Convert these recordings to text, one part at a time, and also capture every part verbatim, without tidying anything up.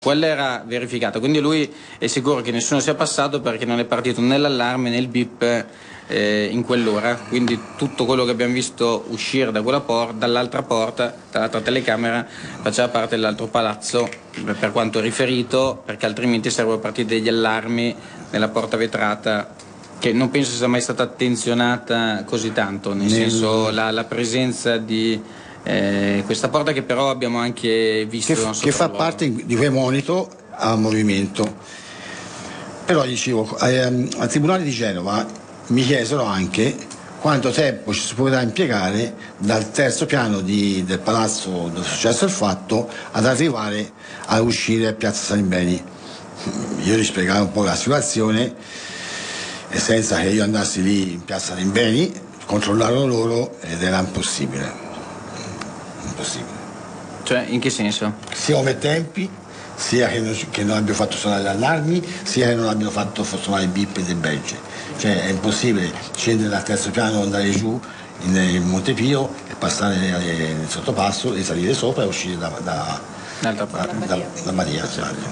Quella era verificata, quindi lui è sicuro che nessuno sia passato perché non è partito né l'allarme né il bip eh, in quell'ora, quindi tutto quello che abbiamo visto uscire da quella porta, dall'altra porta, dall'altra telecamera, faceva parte dell'altro palazzo per quanto riferito, perché altrimenti sarebbero partiti degli allarmi nella porta vetrata che non penso sia mai stata attenzionata così tanto, nel Nel... senso la, la presenza di Eh, questa porta che però abbiamo anche visto che, che fa parte di quel monito a movimento. Però dicevo, eh, al Tribunale di Genova mi chiesero anche quanto tempo ci si potrà impiegare dal terzo piano di, del palazzo dove è successo il fatto ad arrivare a uscire a Piazza Salimbeni. Io gli spiegavo un po' la situazione e senza che io andassi lì in Piazza Salimbeni controllarono loro ed era impossibile. Impossibile. Cioè, in che senso? Sia come tempi, sia che non, che non abbiano fatto suonare gli allarmi, sia che non abbiano fatto suonare i bip del badge. Cioè è impossibile scendere dal terzo piano, andare giù in, in Montepio e passare nel sottopasso e salire sopra e uscire da, da, da, da, da, da Maria.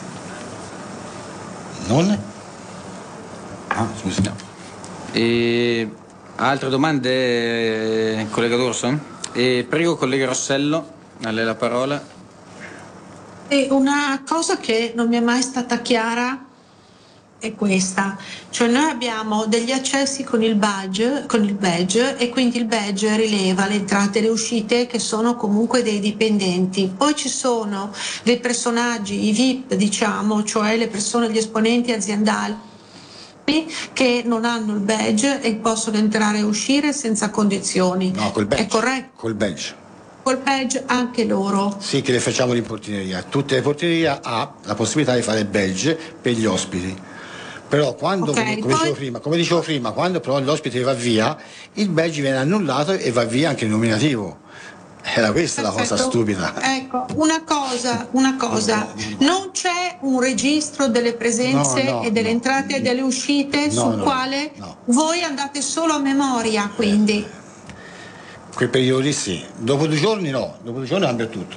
Non? Ah, scusi. No. E altre domande, collega D'Urso? E prego collega Rossello, a lei la parola. E una cosa che non mi è mai stata chiara è questa, cioè noi abbiamo degli accessi con il badge, con il badge e quindi il badge rileva le entrate e le uscite che sono comunque dei dipendenti. Poi ci sono dei personaggi, i V I P diciamo, cioè le persone, gli esponenti aziendali che non hanno il badge e possono entrare e uscire senza condizioni. No, col badge. È corretto? Col badge. Col badge anche loro? Sì, che le facciamo in portineria. Tutte le portinerie hanno la possibilità di fare il badge per gli ospiti. Però quando, okay, come, come, poi... dicevo prima, come dicevo prima, quando però l'ospite va via, il badge viene annullato e va via anche il nominativo. Era questa Perfetto. La cosa stupida. Ecco, una cosa, una cosa, non c'è un registro delle presenze no, no, e delle no, entrate e delle uscite no, sul no, quale no. voi andate solo a memoria, quindi? Quel periodo lì sì, dopo due giorni no, dopo due giorni cambia tutto.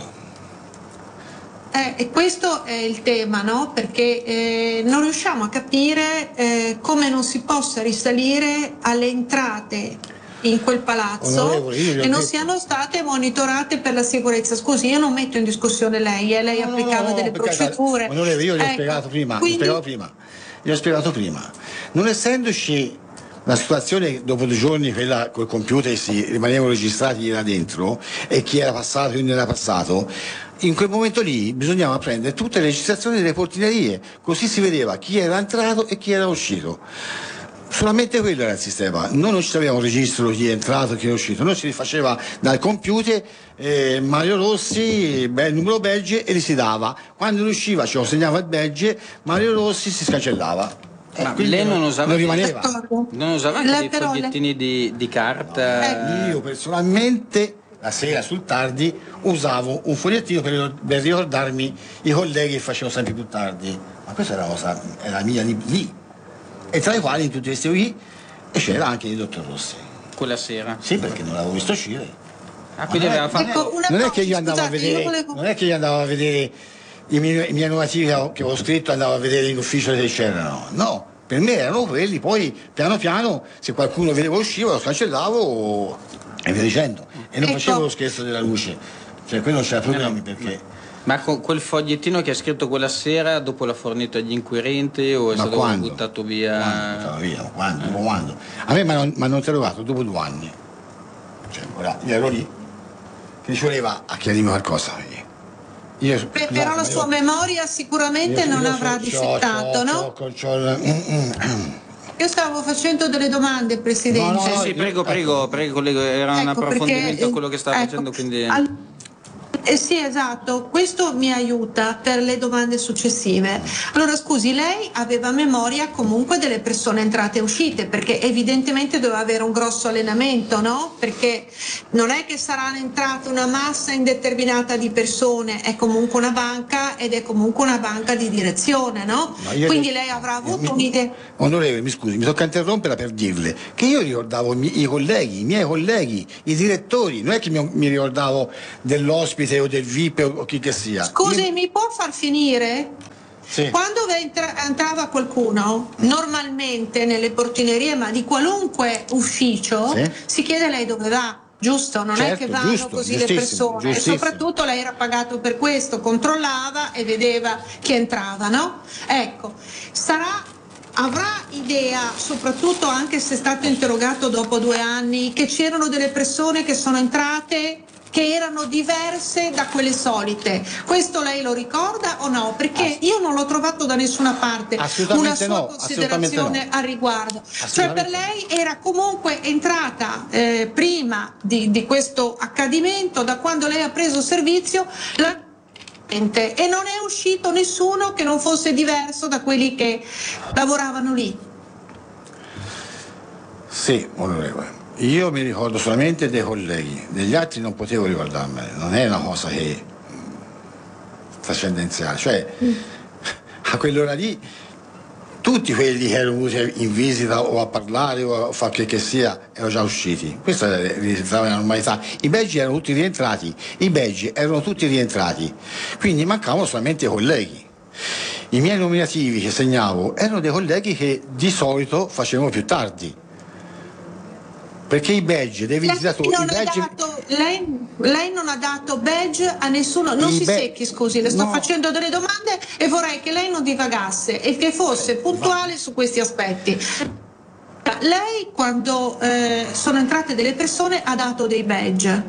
Eh, e questo è il tema, no? Perché eh, non riusciamo a capire eh, come non si possa risalire alle entrate in quel palazzo e non detto. Siano state monitorate per la sicurezza. Scusi, io non metto in discussione lei, eh, lei no, applicava no, no, delle procedure. Onorevole, io gli ho ecco, spiegato prima, quindi... gli ho spiegato prima, gli ho spiegato prima. Non essendoci la situazione dopo due giorni, quella col computer si rimanevano registrati là dentro e chi era passato e chi non era passato, in quel momento lì bisognava prendere tutte le registrazioni delle portinerie, così si vedeva chi era entrato e chi era uscito. Solamente quello era il sistema, noi non ci avevamo un registro chi è entrato e chi è uscito, noi si rifaceva dal computer eh, Mario Rossi, bel numero badge e li si dava, quando riusciva ci lo segnava il badge, Mario Rossi si scancellava. Ma lei non usava, non rimaneva. Non usava anche dei fogliettini di, di carta? No, io personalmente la sera sul tardi usavo un fogliettino per, per ricordarmi i colleghi che facevano sempre più tardi, ma questa era la cosa, era mia lì. lì. E tra i quali in tutti questi qui e c'era anche il dottor Rossi. Quella sera? Sì, perché non l'avevo visto uscire. Ah, quindi aveva fatto... Ecco, non, è che io andavo scusate, a vedere, volevo... non è che io andavo a vedere i miei, i miei normativi che avevo scritto, andavo a vedere in ufficio se c'erano. No, per me erano quelli, poi piano piano se qualcuno vedeva usciva lo cancellavo e via dicendo. E non ecco. facevo lo scherzo della luce. Cioè quello non c'era problemi no, perché... No. Ma con quel fogliettino che ha scritto quella sera, dopo l'ha fornito agli inquirenti o è ma stato quando? buttato via? Quando buttato via? Quando? Dopo quando? A me mi hanno interrogato dopo due anni. Cioè, ora, io ero lì, che ci voleva a chiarirmi qualcosa. Io, Beh, scusate, però la sua io, memoria sicuramente io, non io avrà so, disettato, c'ho, no? C'ho, c'ho, c'ho, io stavo facendo delle domande, Presidente. No, no, sì, sì, prego, prego, prego, collega, era ecco, un approfondimento perché, a quello che stava ecco, facendo, quindi... Al... Eh sì, esatto, questo mi aiuta per le domande successive. Allora, scusi, lei aveva memoria comunque delle persone entrate e uscite, perché evidentemente doveva avere un grosso allenamento, no? Perché non è che saranno entrate una massa indeterminata di persone, è comunque una banca ed è comunque una banca di direzione, no? Quindi io, lei avrà avuto un'idea. Onorevole, mi scusi, mi tocca interromperla per dirle che io ricordavo i, i colleghi, i miei colleghi, i direttori, non è che mi, mi ricordavo dell'ospite dell'ospite o del V I P o chi che sia. Scusi, Io... mi può far finire? Sì. Quando entra- entrava qualcuno, normalmente nelle portinerie, ma di qualunque ufficio, sì. si chiede lei dove va. Giusto, non certo, è che vanno giusto, così le persone, e soprattutto lei era pagato per questo, controllava e vedeva chi entrava, no? Ecco, sarà, avrà idea, soprattutto anche se è stato interrogato dopo due anni, che c'erano delle persone che sono entrate che erano diverse da quelle solite. Questo lei lo ricorda o no? Perché io non l'ho trovato da nessuna parte una sua no, considerazione no. al riguardo. Cioè per lei era comunque entrata eh, prima di, di questo accadimento, da quando lei ha preso servizio, la e non è uscito nessuno che non fosse diverso da quelli che lavoravano lì. Sì, onorevole. Io mi ricordo solamente dei colleghi, degli altri non potevo ricordarmene, non è una cosa che trascendenziale, cioè mm. a quell'ora lì tutti quelli che erano venuti in visita o a parlare o a fare che, che sia erano già usciti, questa rientrava nella normalità. I badge erano tutti rientrati, i badge erano tutti rientrati, quindi mancavano solamente i colleghi. I miei nominativi che segnavo erano dei colleghi che di solito facevano più tardi. Perché i badge dei visitatori lei non, i badge... dato, lei, lei non ha dato badge a nessuno, non I si ba... secchi, scusi, le sto no. facendo delle domande e vorrei che lei non divagasse e che fosse puntuale su questi aspetti. Lei quando eh, sono entrate delle persone ha dato dei badge.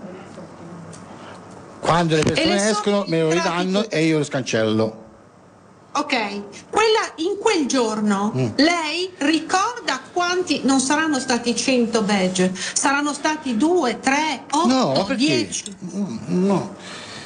Quando le persone le escono me lo ridanno e io lo scancello. Ok, quella, in quel giorno mm. lei ricorda quanti, non saranno stati cento badge, saranno stati due, tre, otto, dieci? No, no.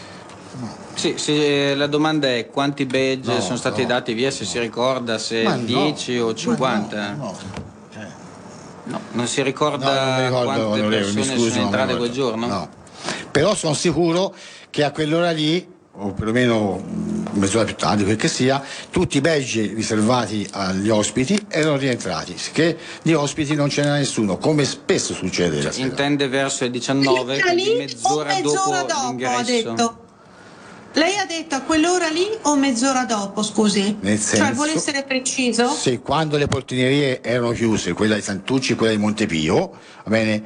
Sì, sì, la domanda è quanti badge no, sono stati no, dati via, se no. si ricorda, se Ma dieci no. o cinquanta? No, no. Eh. no, non si ricorda no, non ricordo, quante persone scusi, sono entrate quel giorno? No, però sono sicuro che a quell'ora lì, o perlomeno mezz'ora più tardi, quel che sia, tutti i badge riservati agli ospiti erano rientrati, che di ospiti non ce n'era nessuno, come spesso succede. Cioè, intende verso le diciannove, quindi mezz'ora, mezz'ora dopo, dopo l'ingresso. Ha detto. Lei ha detto a quell'ora lì o mezz'ora dopo, scusi? Nel senso, cioè vuole essere preciso? Sì, quando le portinerie erano chiuse, quella di Santucci e quella di Montepio, va bene?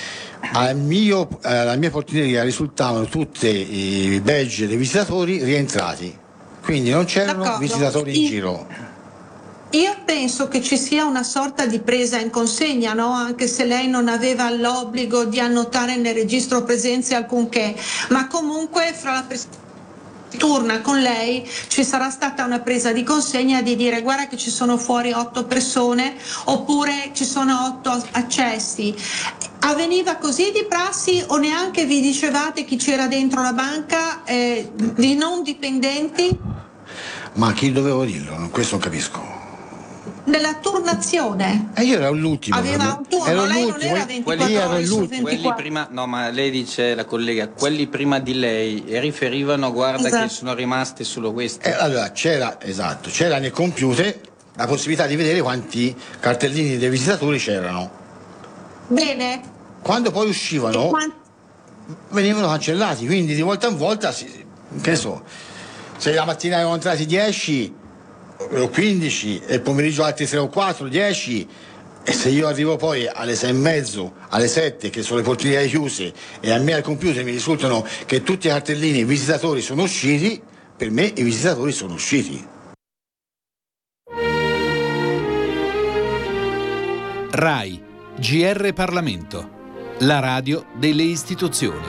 Al mio, alla mia portineria risultavano tutti i badge dei visitatori rientrati, quindi non c'erano D'accordo. visitatori in io, giro. Io penso che ci sia una sorta di presa in consegna, no? Anche se lei non aveva l'obbligo di annotare nel registro presenze alcunché, ma comunque fra la pres- turna con lei ci sarà stata una presa di consegna di dire guarda che ci sono fuori otto persone oppure ci sono otto accessi. Avveniva così di prassi o neanche vi dicevate chi c'era dentro la banca eh, di non dipendenti? Ma chi dovevo dirlo? Questo non capisco. Nella turnazione. E io ero l'ultimo. Aveva un turno, ero lei l'ultimo. non era ventiquattro quelli, ore su l'ultimo. ventiquattro. Quelli prima, no, ma lei dice, la collega, quelli prima di lei riferivano, guarda esatto. che sono rimasti solo questi. Eh, allora, c'era, esatto, c'era nel computer la possibilità di vedere quanti cartellini dei visitatori c'erano. Bene. Quando poi uscivano, quant- venivano cancellati, quindi di volta in volta, si, che ne so, se la mattina erano entrati dieci o quindici e il pomeriggio altri tre o quattro, dieci, e se io arrivo poi alle sei e mezzo, alle sette, che sono le portinerie chiuse, e a me al computer mi risultano che tutti i cartellini visitatori sono usciti, per me i visitatori sono usciti. RAI, G R Parlamento, la radio delle istituzioni.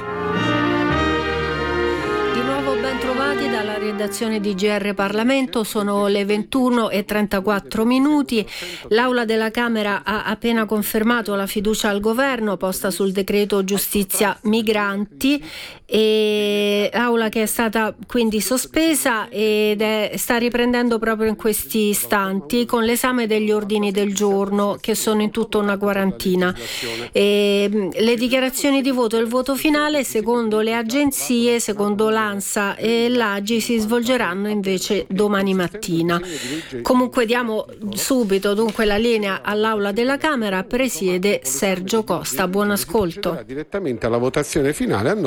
Dalla redazione di G R Parlamento sono le ventuno e trentaquattro minuti. L'Aula della Camera ha appena confermato la fiducia al governo posta sul decreto giustizia migranti, e aula che è stata quindi sospesa ed è, sta riprendendo proprio in questi istanti con l'esame degli ordini del giorno, che sono in tutto una quarantina. E le dichiarazioni di voto e il voto finale, secondo le agenzie, secondo l'ANSA e l'A G I, si svolgeranno invece domani mattina. Comunque diamo subito dunque la linea all'Aula della Camera. Presiede Sergio Costa. Buon ascolto. Direttamente alla votazione finale a norma dell'articolo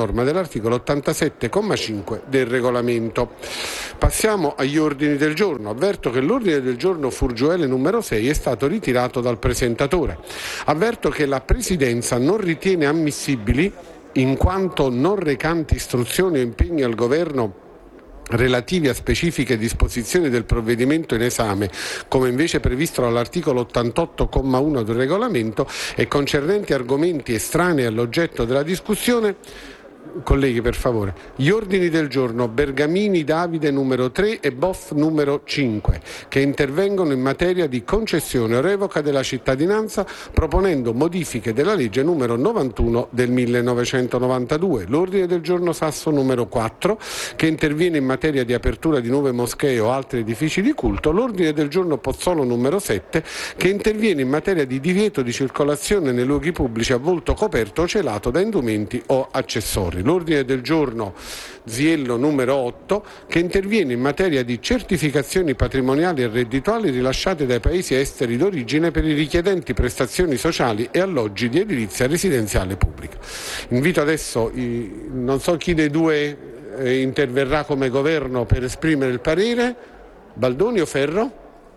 dell'articolo ottantasette comma cinque del regolamento. Passiamo agli ordini del giorno. Avverto che l'ordine del giorno Furgiuele numero sei è stato ritirato dal presentatore. Avverto che la Presidenza non ritiene ammissibili, in quanto non recanti istruzioni o impegni al Governo relativi a specifiche disposizioni del provvedimento in esame, come invece previsto dall'articolo ottantotto comma uno del regolamento, e concernenti argomenti estranei all'oggetto della discussione. Colleghi, per favore, gli ordini del giorno Bergamini Davide numero tre e Boff numero cinque, che intervengono in materia di concessione o revoca della cittadinanza, proponendo modifiche della legge numero novantuno del millenovecentonovantadue. L'ordine del giorno Sasso numero quattro, che interviene in materia di apertura di nuove moschee o altri edifici di culto. L'ordine del giorno Pozzolo numero sette, che interviene in materia di divieto di circolazione nei luoghi pubblici a volto coperto o celato da indumenti o accessori. L'ordine del giorno Ziello numero otto, che interviene in materia di certificazioni patrimoniali e reddituali rilasciate dai paesi esteri d'origine per i richiedenti prestazioni sociali e alloggi di edilizia residenziale pubblica. Invito adesso, i, non so chi dei due eh, interverrà come governo per esprimere il parere. Baldoni o Ferro?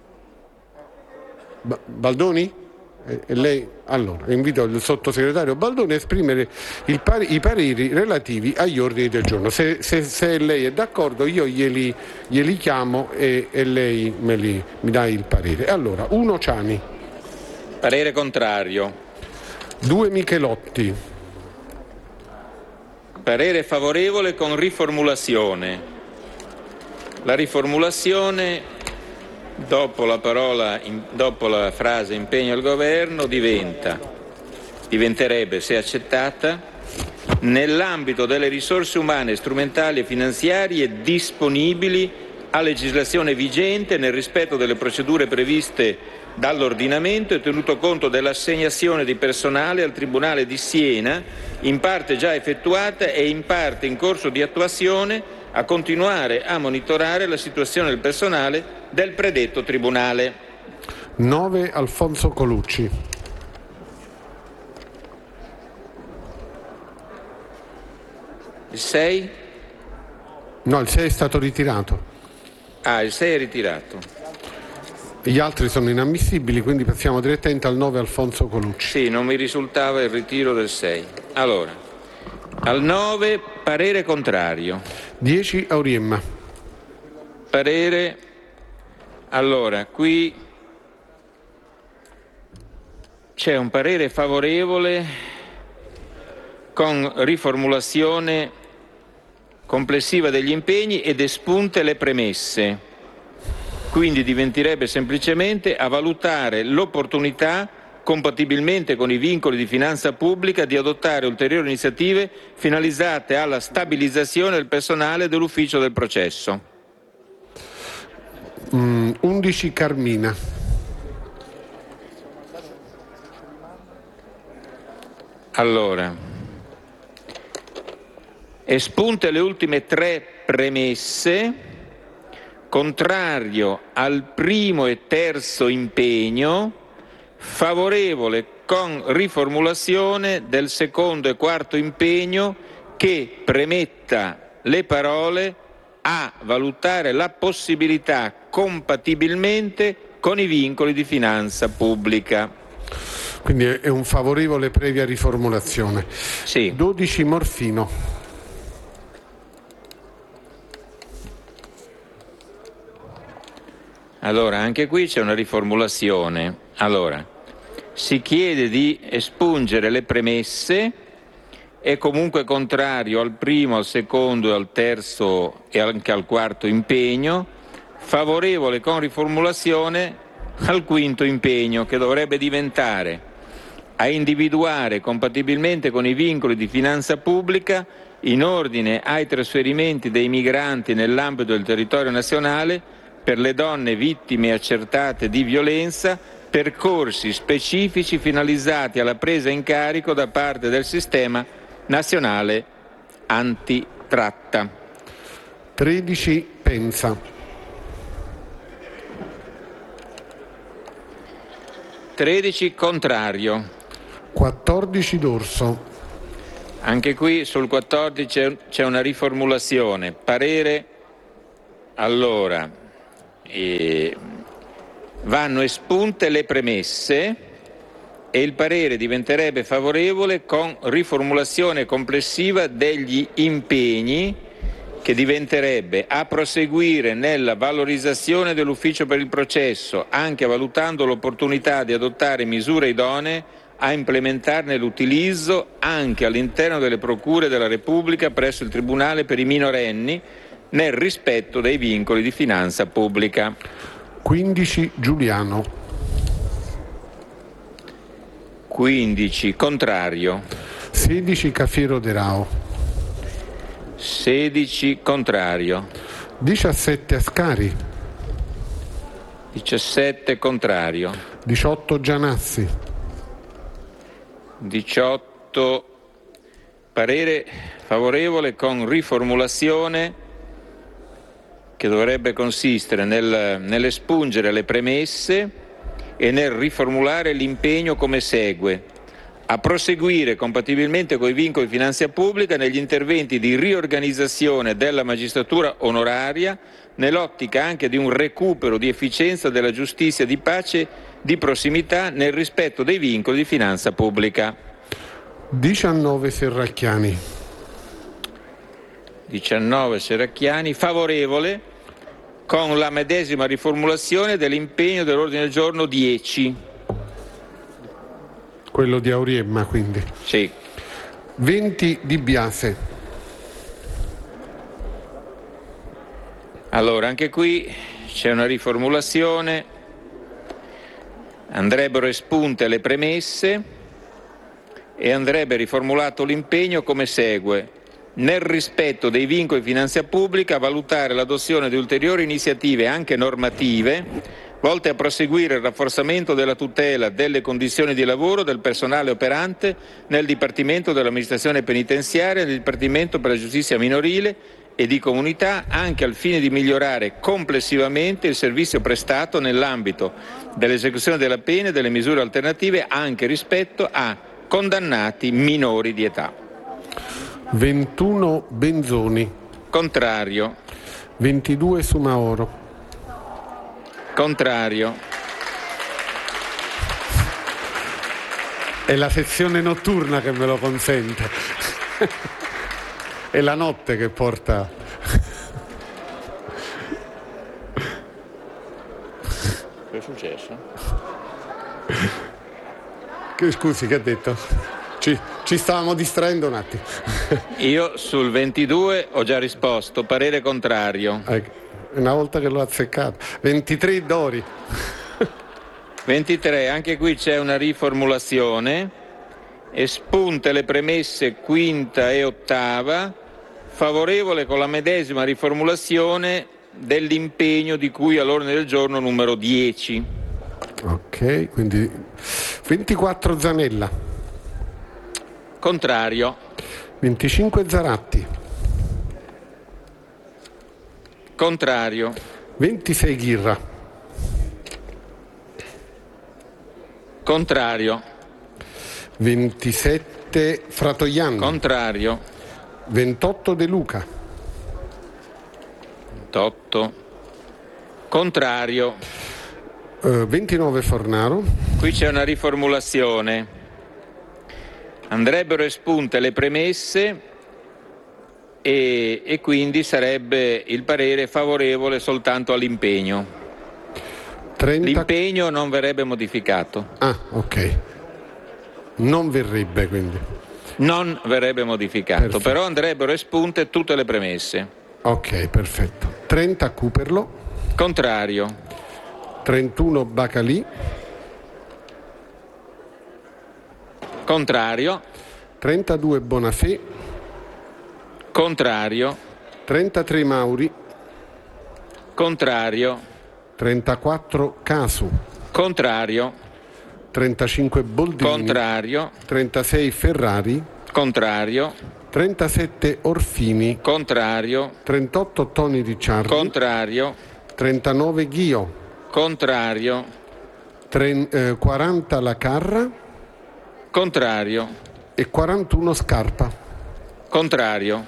Ba- Baldoni? E lei? Allora, invito il sottosegretario Baldoni a esprimere il pari, i pareri relativi agli ordini del giorno. Se, se, se lei è d'accordo, io glieli, glieli chiamo e, e lei me li, mi dà il parere. Allora, uno Ciani. Parere contrario. Due Michelotti. Parere favorevole con riformulazione. La riformulazione, dopo la parola, dopo la frase impegno al governo, diventa, diventerebbe, se accettata, nell'ambito delle risorse umane, strumentali e finanziarie disponibili a legislazione vigente nel rispetto delle procedure previste dall'ordinamento e tenuto conto dell'assegnazione di personale al Tribunale di Siena, in parte già effettuata e in parte in corso di attuazione, a continuare a monitorare la situazione del personale del predetto Tribunale. nove Alfonso Colucci. Il sei? No, il sei è stato ritirato. Ah, il sei è ritirato. Gli altri sono inammissibili, quindi passiamo direttamente al nove Alfonso Colucci. Sì, non mi risultava il ritiro del sei. Allora, al nove parere contrario. dieci Auriemma. Parere. Allora, qui c'è un parere favorevole con riformulazione complessiva degli impegni ed espunte le premesse. Quindi diventerebbe semplicemente a valutare l'opportunità, compatibilmente con i vincoli di finanza pubblica, di adottare ulteriori iniziative finalizzate alla stabilizzazione del personale dell'ufficio del processo. Mm, undici Carmina. Allora, espunte le ultime tre premesse, contrario al primo e terzo impegno, favorevole con riformulazione del secondo e quarto impegno che premetta le parole a valutare la possibilità compatibilmente con i vincoli di finanza pubblica. Quindi è un favorevole previa riformulazione. Sì. dodici Morfino. Allora, anche qui c'è una riformulazione. Allora, si chiede di espungere le premesse, è comunque contrario al primo, al secondo, al terzo e anche al quarto impegno, favorevole con riformulazione al quinto impegno, che dovrebbe diventare a individuare compatibilmente con i vincoli di finanza pubblica, in ordine ai trasferimenti dei migranti nell'ambito del territorio nazionale, per le donne vittime accertate di violenza, percorsi specifici finalizzati alla presa in carico da parte del sistema nazionale antitratta. tredici Pensa. tredici contrario. quattordici D'Orso. Anche qui sul quattordici c'è una riformulazione. Parere, allora, eh, vanno espunte le premesse e il parere diventerebbe favorevole con riformulazione complessiva degli impegni, che diventerebbe a proseguire nella valorizzazione dell'ufficio per il processo, anche valutando l'opportunità di adottare misure idonee a implementarne l'utilizzo anche all'interno delle procure della Repubblica presso il Tribunale per i minorenni, nel rispetto dei vincoli di finanza pubblica. quindici Giuliano. quindici contrario. sedici Cafiero De Rao. sedici contrario. diciassette Ascari. diciassette contrario. diciotto Gianazzi. diciotto parere favorevole con riformulazione che dovrebbe consistere nel, nell'espungere le premesse e nel riformulare l'impegno come segue: a proseguire compatibilmente con i vincoli di finanza pubblica negli interventi di riorganizzazione della magistratura onoraria, nell'ottica anche di un recupero di efficienza della giustizia di pace di prossimità nel rispetto dei vincoli di finanza pubblica. diciannove Serracchiani. diciannove Serracchiani, favorevole con la medesima riformulazione dell'impegno dell'ordine del giorno dieci. Quello di Auriemma, quindi. Sì. venti Di Biase. Allora, anche qui c'è una riformulazione. Andrebbero espunte le premesse e andrebbe riformulato l'impegno come segue: nel rispetto dei vincoli di finanza pubblica, a valutare l'adozione di ulteriori iniziative anche normative volte a proseguire il rafforzamento della tutela delle condizioni di lavoro del personale operante nel Dipartimento dell'Amministrazione Penitenziaria e nel Dipartimento per la Giustizia Minorile e di Comunità, anche al fine di migliorare complessivamente il servizio prestato nell'ambito dell'esecuzione della pena e delle misure alternative anche rispetto a condannati minori di età. ventuno Benzoni. Contrario. ventidue Sumaoro. Contrario. È la sezione notturna che me lo consente. È la notte che porta. Che è successo? Che, scusi, che ha detto? Ci, ci stavamo distraendo un attimo. Io sul ventidue ho già risposto, parere contrario. Ecco, una volta che l'ho azzeccato. ventitré Dori. ventitré, anche qui c'è una riformulazione. Espunte le premesse quinta e ottava, favorevole con la medesima riformulazione dell'impegno di cui all'ordine del giorno numero dieci. Ok, quindi ventiquattro Zanella. Contrario. venticinque Zaratti. Contrario. ventisei Ghirra. Contrario. ventisette Fratoianni. Contrario. ventotto De Luca. ventotto. Contrario. Uh, ventinove Fornaro. Qui c'è una riformulazione. Andrebbero espunte le premesse e, e quindi sarebbe il parere favorevole soltanto all'impegno. trenta L'impegno non verrebbe modificato. Ah, ok. Non verrebbe quindi. Non verrebbe modificato, Perfetto. però andrebbero espunte tutte le premesse. Ok, perfetto. trenta Cuperlo. Contrario. trentuno Bacalì. Contrario. trentadue Bonafè. Contrario. trentatré Mauri. Contrario. trentaquattro Casu. Contrario. trentacinque Boldrini. Contrario. trentasei Ferrari. Contrario. trentasette Orfini. Contrario. trentotto Toni Ricciardi. Contrario. trentanove Ghio. Contrario. Tre, eh, quaranta La Carra Contrario. e quarantuno Scarpa. Contrario.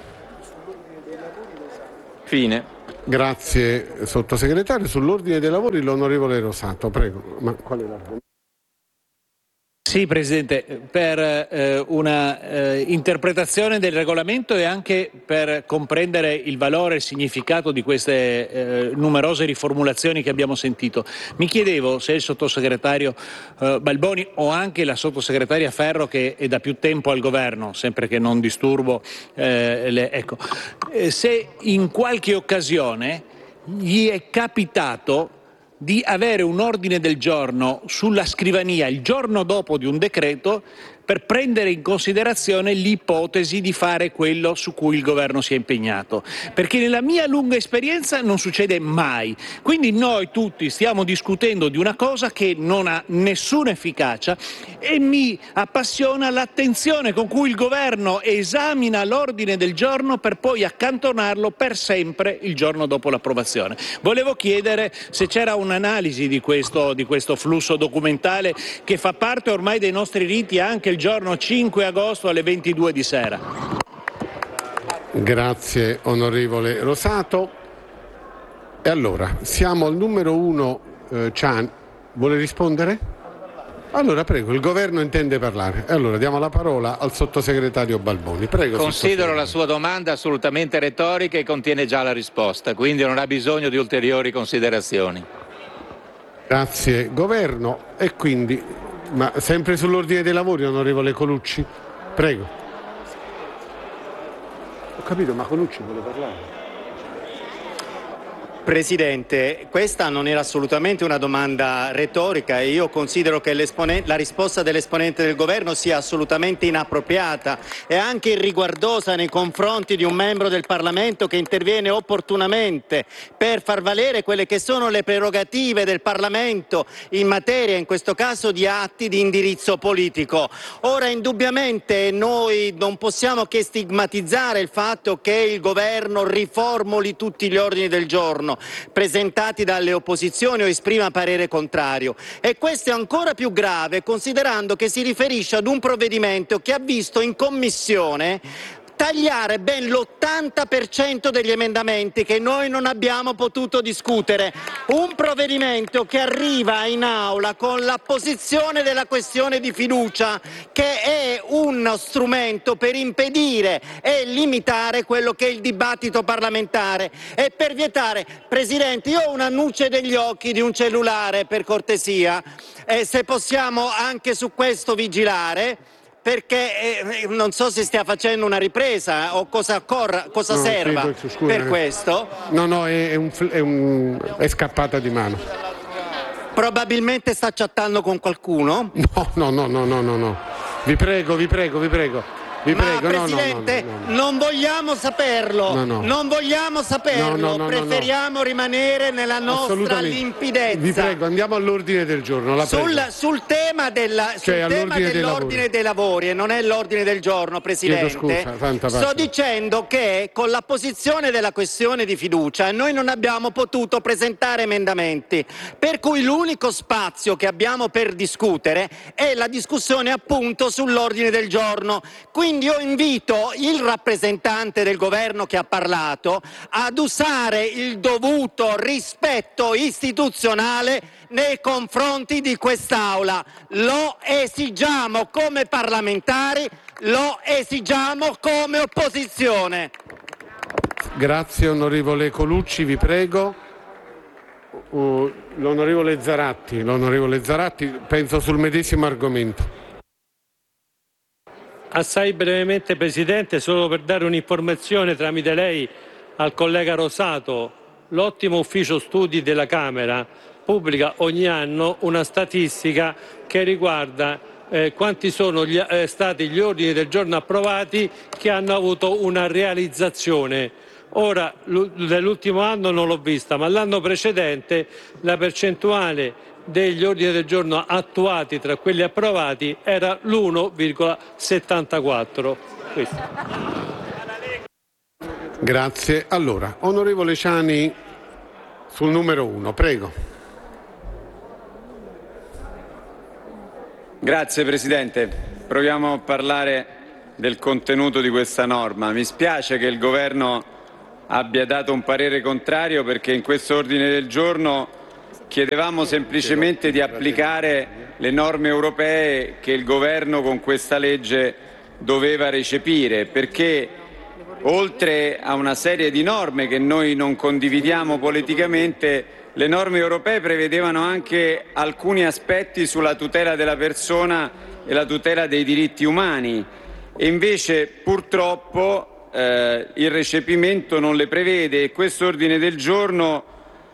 Fine. Grazie sottosegretario. Sull'ordine dei lavori l'onorevole Rosato, prego. Ma qual è l'argomento? Sì, Presidente, per eh, una eh, interpretazione del regolamento e anche per comprendere il valore e il significato di queste eh, numerose riformulazioni che abbiamo sentito. Mi chiedevo se il sottosegretario eh, Balboni o anche la sottosegretaria Ferro, che è da più tempo al governo, sempre che non disturbo, eh, le, ecco, eh, se in qualche occasione gli è capitato di avere un ordine del giorno sulla scrivania il giorno dopo di un decreto per prendere in considerazione l'ipotesi di fare quello su cui il governo si è impegnato, perché nella mia lunga esperienza non succede mai. Quindi noi tutti stiamo discutendo di una cosa che non ha nessuna efficacia e mi appassiona l'attenzione con cui il governo esamina l'ordine del giorno per poi accantonarlo per sempre il giorno dopo l'approvazione. Volevo chiedere se c'era un'analisi di questo, di questo flusso documentale che fa parte ormai dei nostri riti anche il giorno cinque agosto alle ventidue di sera. Grazie onorevole Rosato. E allora, siamo al numero uno. eh, Cian, vuole rispondere? Allora prego, il governo intende parlare. Allora diamo la parola al sottosegretario Balboni. Prego. Considero la sua domanda assolutamente retorica e contiene già la risposta, quindi non ha bisogno di ulteriori considerazioni. Grazie governo. E quindi, ma sempre sull'ordine dei lavori, onorevole Colucci? Prego. Ho capito, ma Colucci vuole parlare. Presidente, questa non era assolutamente una domanda retorica e io considero che la risposta dell'esponente del governo sia assolutamente inappropriata e anche irriguardosa nei confronti di un membro del Parlamento che interviene opportunamente per far valere quelle che sono le prerogative del Parlamento in materia, in questo caso, di atti di indirizzo politico. Ora, indubbiamente noi non possiamo che stigmatizzare il fatto che il governo riformuli tutti gli ordini del giorno presentati dalle opposizioni o esprima parere contrario, e questo è ancora più grave considerando che si riferisce ad un provvedimento che ha visto in commissione tagliare ben l'ottanta per cento degli emendamenti che noi non abbiamo potuto discutere. Un provvedimento che arriva in aula con l'apposizione della questione di fiducia, che è uno strumento per impedire e limitare quello che è il dibattito parlamentare e per vietare. Presidente, io ho una nuce degli occhi di un cellulare, per cortesia, e se possiamo anche su questo vigilare, perché eh, non so se stia facendo una ripresa o cosa, corra, cosa no, serva credo, scusa, per eh. questo. No, no, è, è, un, è, un, è scappata di mano. Probabilmente sta chattando con qualcuno. No, no, no, no, no, no, no. Vi prego, vi prego, vi prego. Vi Ma prego, Presidente, no, no, no, no. non vogliamo saperlo, no, no. non vogliamo saperlo, no, no, no, preferiamo no. rimanere nella nostra limpidezza. Vi prego, andiamo all'ordine del giorno. La sul, sul tema, della, sul cioè, tema dell'ordine dei lavori, e non è l'ordine del giorno, Presidente, scusa, tanta sto dicendo che con la posizione della questione di fiducia noi non abbiamo potuto presentare emendamenti, per cui l'unico spazio che abbiamo per discutere è la discussione appunto sull'ordine del giorno. Quindi io invito il rappresentante del governo che ha parlato ad usare il dovuto rispetto istituzionale nei confronti di quest'Aula. Lo esigiamo come parlamentari, lo esigiamo come opposizione. Grazie onorevole Colucci, vi prego. Uh, l'onorevole Zaratti, l'onorevole Zaratti, penso sul medesimo argomento. Assai brevemente, Presidente, solo per dare un'informazione tramite lei al collega Rosato. L'ottimo ufficio studi della Camera pubblica ogni anno una statistica che riguarda eh, quanti sono gli, eh, stati gli ordini del giorno approvati che hanno avuto una realizzazione. Ora, nell'ultimo anno non l'ho vista, ma l'anno precedente la percentuale degli ordini del giorno attuati tra quelli approvati era l'uno virgola settantaquattro. Questo. Grazie. Allora, onorevole Ciani, sul numero uno, prego. Grazie Presidente. Proviamo a parlare del contenuto di questa norma. Mi spiace che il Governo abbia dato un parere contrario, perché in questo ordine del giorno chiedevamo semplicemente di applicare le norme europee che il Governo con questa legge doveva recepire, perché oltre a una serie di norme che noi non condividiamo politicamente, le norme europee prevedevano anche alcuni aspetti sulla tutela della persona e la tutela dei diritti umani, e invece purtroppo eh, il recepimento non le prevede, e questo ordine del giorno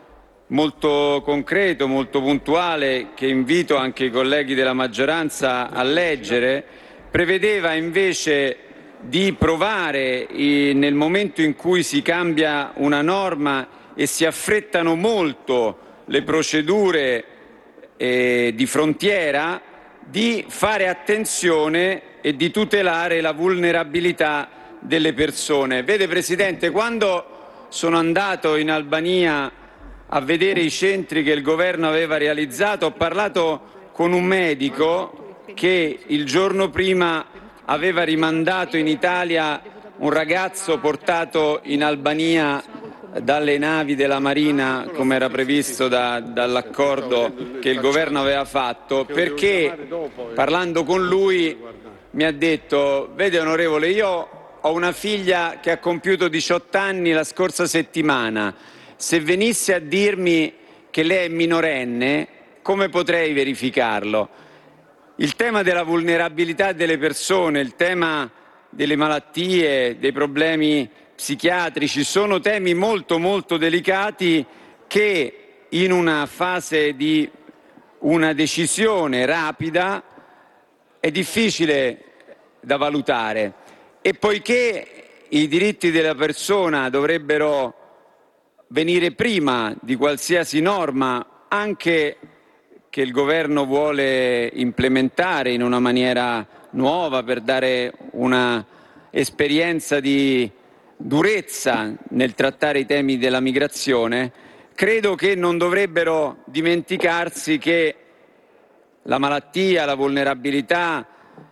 molto concreto, molto puntuale, che invito anche i colleghi della maggioranza a leggere, prevedeva invece di provare, nel momento in cui si cambia una norma e si affrettano molto le procedure eh, di frontiera, di fare attenzione e di tutelare la vulnerabilità delle persone. Vede, Presidente, quando sono andato in Albania a vedere i centri che il Governo aveva realizzato, ho parlato con un medico che il giorno prima aveva rimandato in Italia un ragazzo portato in Albania dalle navi della Marina, come era previsto da, dall'accordo che il Governo aveva fatto, perché parlando con lui mi ha detto: vede onorevole, io ho una figlia che ha compiuto diciotto anni la scorsa settimana, se venisse a dirmi che lei è minorenne, come potrei verificarlo? Il tema della vulnerabilità delle persone, il tema delle malattie, dei problemi psichiatrici sono temi molto molto delicati che in una fase di una decisione rapida è difficile da valutare, e poiché i diritti della persona dovrebbero venire prima di qualsiasi norma, anche che il Governo vuole implementare in una maniera nuova per dare una esperienza di durezza nel trattare i temi della migrazione, credo che non dovrebbero dimenticarsi che la malattia, la vulnerabilità,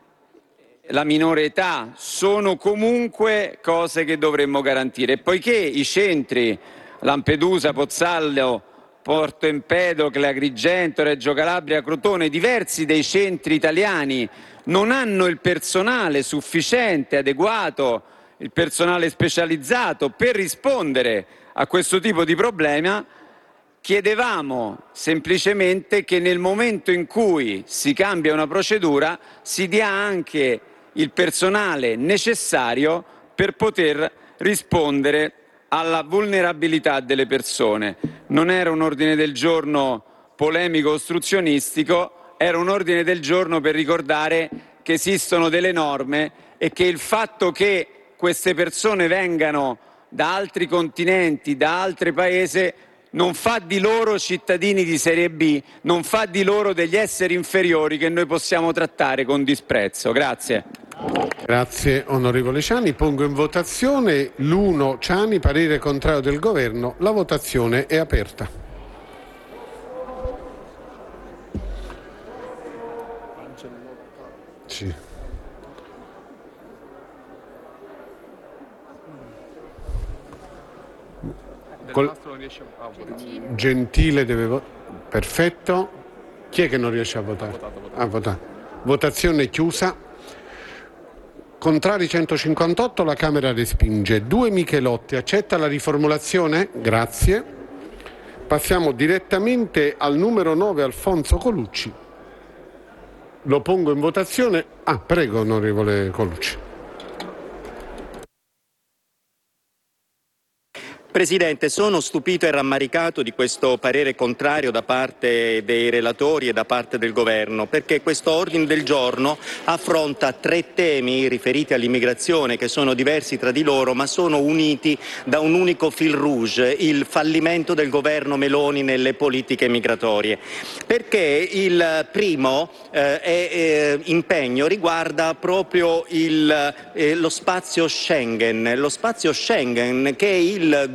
la minore età sono comunque cose che dovremmo garantire. E poiché i centri Lampedusa, Pozzallo, Porto Empedocle, Agrigento, Reggio Calabria, Crotone, diversi dei centri italiani non hanno il personale sufficiente, adeguato, il personale specializzato per rispondere a questo tipo di problema, chiedevamo semplicemente che nel momento in cui si cambia una procedura si dia anche il personale necessario per poter rispondere alla vulnerabilità delle persone. Non era un ordine del giorno polemico ostruzionistico, era un ordine del giorno per ricordare che esistono delle norme e che il fatto che queste persone vengano da altri continenti, da altri paesi, non fa di loro cittadini di serie B, non fa di loro degli esseri inferiori che noi possiamo trattare con disprezzo. Grazie. Grazie onorevole Ciani. Pongo in votazione l'uno Ciani, parere contrario del Governo. La votazione è aperta. Sì. Col... Gentile deve votare. Perfetto. Chi è che non riesce a votare? A votare. Votazione chiusa. Contrari centocinquantotto, la Camera respinge. due Michelotti, accetta la riformulazione? Grazie. Passiamo direttamente al numero nove, Alfonso Colucci. Lo pongo in votazione. Ah, prego onorevole Colucci. Presidente, sono stupito e rammaricato di questo parere contrario da parte dei relatori e da parte del Governo, perché questo ordine del giorno affronta tre temi riferiti all'immigrazione che sono diversi tra di loro ma sono uniti da un unico fil rouge, il fallimento del governo Meloni nelle politiche migratorie. Perché il primo eh, è, eh, impegno riguarda proprio il, eh, lo spazio Schengen, lo spazio Schengen che il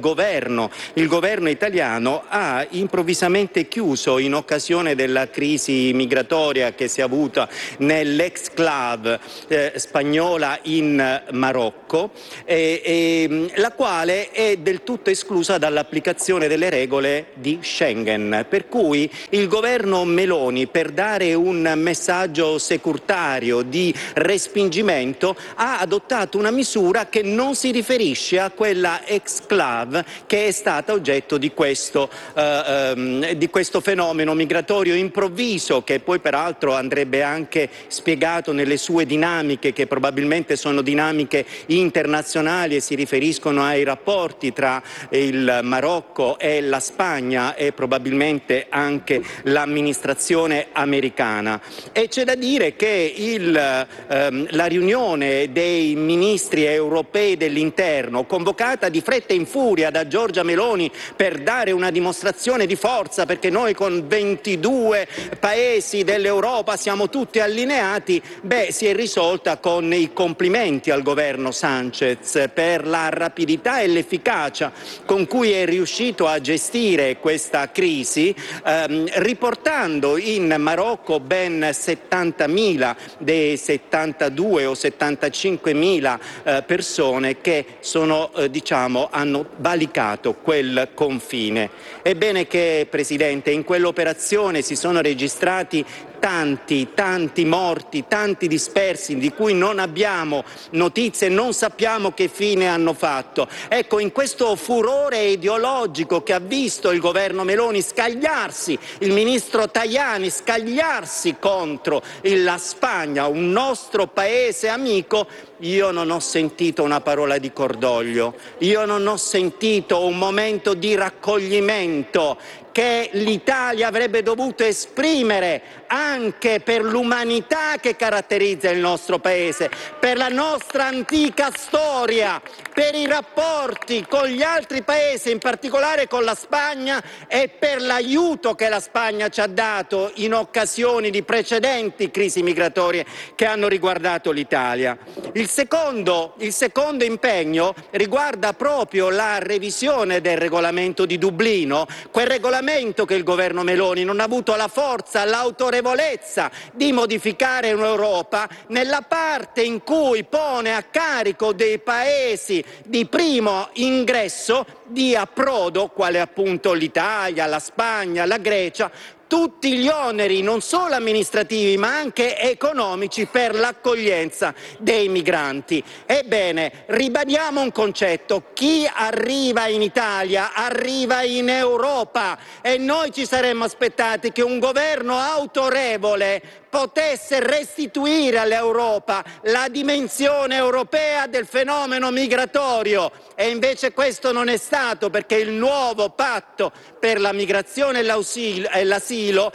governo. Il governo italiano ha improvvisamente chiuso, in occasione della crisi migratoria che si è avuta nell'exclave eh, spagnola in Marocco, eh, eh, la quale è del tutto esclusa dall'applicazione delle regole di Schengen, per cui il governo Meloni, per dare un messaggio securitario di respingimento, ha adottato una misura che non si riferisce a quella exclave che è stata oggetto di questo, eh, ehm, di questo fenomeno migratorio improvviso, che poi peraltro andrebbe anche spiegato nelle sue dinamiche, che probabilmente sono dinamiche internazionali e si riferiscono ai rapporti tra il Marocco e la Spagna e probabilmente anche l'amministrazione americana. E c'è da dire che il, ehm, la riunione dei ministri europei dell'interno, convocata di fretta e in furia da Giorgia Meloni per dare una dimostrazione di forza, perché noi con ventidue paesi dell'Europa siamo tutti allineati, beh, si è risolta con i complimenti al governo Sanchez per la rapidità e l'efficacia con cui è riuscito a gestire questa crisi, ehm, riportando in Marocco ben settantamila dei settantadue o settantacinquemila eh, persone che sono, eh, diciamo, hanno valicato quel confine. Ebbene che, Presidente, in quell'operazione si sono registrati tanti, tanti morti, tanti dispersi di cui non abbiamo notizie, non sappiamo che fine hanno fatto. Ecco, in questo furore ideologico che ha visto il governo Meloni scagliarsi, il ministro Tajani scagliarsi contro la Spagna, un nostro paese amico, io non ho sentito una parola di cordoglio, io non ho sentito un momento di raccoglimento che l'Italia avrebbe dovuto esprimere anche per l'umanità che caratterizza il nostro paese, per la nostra antica storia, per i rapporti con gli altri paesi, in particolare con la Spagna, e per l'aiuto che la Spagna ci ha dato in occasioni di precedenti crisi migratorie che hanno riguardato l'Italia. Il secondo, il secondo impegno riguarda proprio la revisione del regolamento di Dublino, quel regolamento che il governo Meloni non ha avuto la forza, l'autorevolezza di modificare in Europa nella parte in cui pone a carico dei paesi di primo ingresso, di approdo, quale appunto l'Italia, la Spagna, la Grecia, tutti gli oneri non solo amministrativi ma anche economici per l'accoglienza dei migranti. Ebbene, ribadiamo un concetto: chi arriva in Italia arriva in Europa, e noi ci saremmo aspettati che un governo autorevole potesse restituire all'Europa la dimensione europea del fenomeno migratorio, e invece questo non è stato, perché il nuovo patto per la migrazione e l'asilo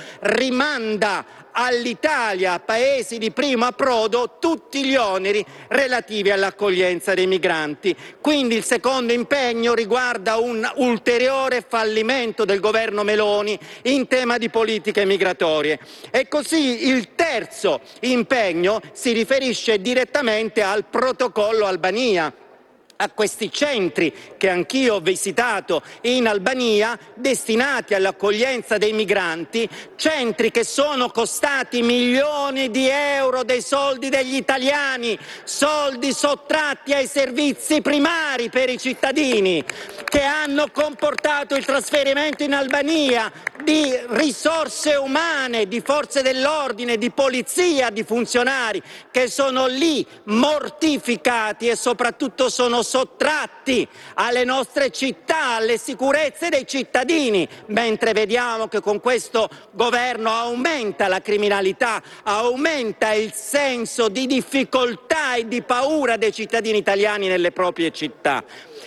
rimanda all'Italia, paesi di primo approdo, tutti gli oneri relativi all'accoglienza dei migranti. Quindi il secondo impegno riguarda un ulteriore fallimento del governo Meloni in tema di politiche migratorie. E così il terzo impegno si riferisce direttamente al protocollo Albania, a questi centri che anch'io ho visitato in Albania, destinati all'accoglienza dei migranti, centri che sono costati milioni di euro dei soldi degli italiani, soldi sottratti ai servizi primari per i cittadini, che hanno comportato il trasferimento in Albania di risorse umane, di forze dell'ordine, di polizia, di funzionari che sono lì mortificati e soprattutto sono sottratti alle nostre città, alle sicurezze dei cittadini, mentre vediamo che con questo governo aumenta la criminalità, aumenta il senso di difficoltà e di paura dei cittadini italiani nelle proprie città.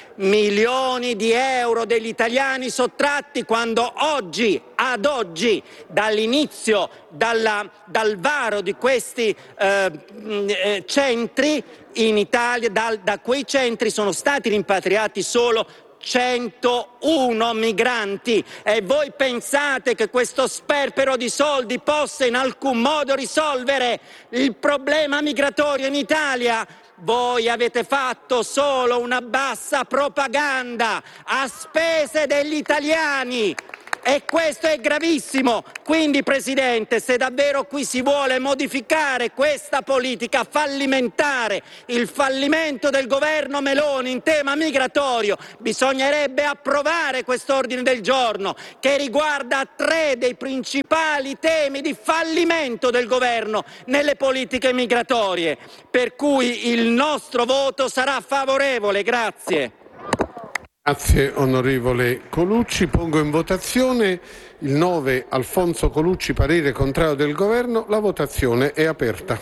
Milioni di euro degli italiani sottratti, quando oggi, ad oggi, dall'inizio, dalla, dal varo di questi eh, eh, centri in Italia, da, da quei centri sono stati rimpatriati solo centouno migranti. E voi pensate che questo sperpero di soldi possa in alcun modo risolvere il problema migratorio in Italia? Voi avete fatto solo una bassa propaganda a spese degli italiani. E questo è gravissimo. Quindi, Presidente, se davvero qui si vuole modificare questa politica fallimentare, il fallimento del governo Meloni in tema migratorio, bisognerebbe approvare quest'ordine del giorno che riguarda tre dei principali temi di fallimento del governo nelle politiche migratorie. Per cui il nostro voto sarà favorevole. Grazie. Grazie onorevole Colucci. Pongo in votazione il nove Alfonso Colucci, parere contrario del governo. La votazione è aperta.